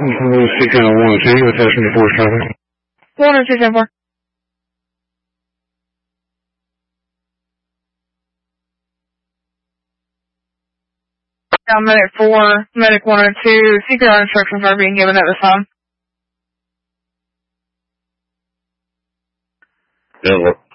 CPR 1-2, attachment 4 traffic. 1-2-10-4. Medic 4, Medic 102, CPR instructions are being given at this time. Yeah,